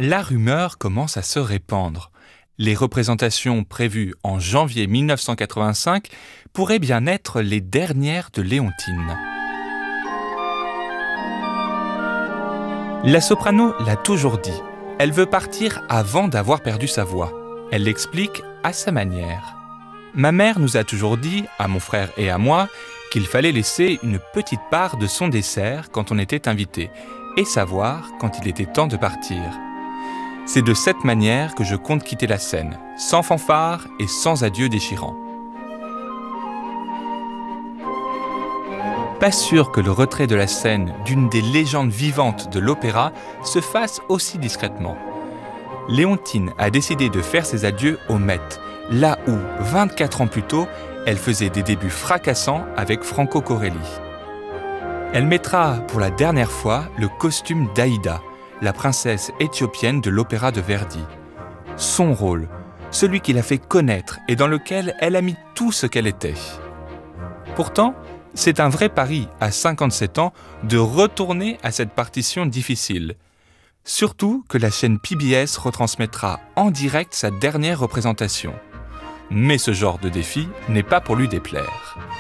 La rumeur commence à se répandre. Les représentations prévues en janvier 1985 pourraient bien être les dernières de Léontine. La soprano l'a toujours dit. Elle veut partir avant d'avoir perdu sa voix. Elle l'explique à sa manière. Ma mère nous a toujours dit, à mon frère et à moi, qu'il fallait laisser une petite part de son dessert quand on était invité et savoir quand il était temps de partir. C'est de cette manière que je compte quitter la scène, sans fanfare et sans adieu déchirant. Pas sûr que le retrait de la scène d'une des légendes vivantes de l'opéra se fasse aussi discrètement. Léontine a décidé de faire ses adieux au Met, là où, 24 ans plus tôt, elle faisait des débuts fracassants avec Franco Corelli. Elle mettra pour la dernière fois le costume d'Aïda, la princesse éthiopienne de l'opéra de Verdi. Son rôle, celui qui l'a fait connaître et dans lequel elle a mis tout ce qu'elle était. Pourtant, c'est un vrai pari, à 57 ans, de retourner à cette partition difficile. Surtout que la chaîne PBS retransmettra en direct sa dernière représentation. Mais ce genre de défi n'est pas pour lui déplaire.